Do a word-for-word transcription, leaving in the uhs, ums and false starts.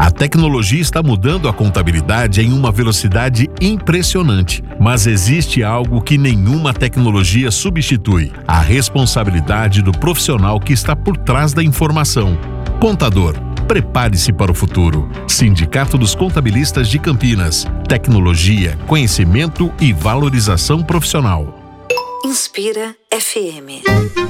A tecnologia está mudando a contabilidade em uma velocidade impressionante, mas existe algo que nenhuma tecnologia substitui: a responsabilidade do profissional que está por trás da informação. Contador, prepare-se para o futuro. Sindicato dos Contabilistas de Campinas. Tecnologia, conhecimento e valorização profissional. Inspira F M.